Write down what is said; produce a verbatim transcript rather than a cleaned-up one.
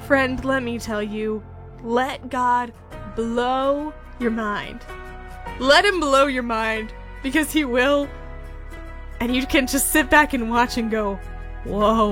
Friend, let me tell you, let God blow your mind. Let him blow your mind, because he will. And you can just sit back and watch and go, whoa.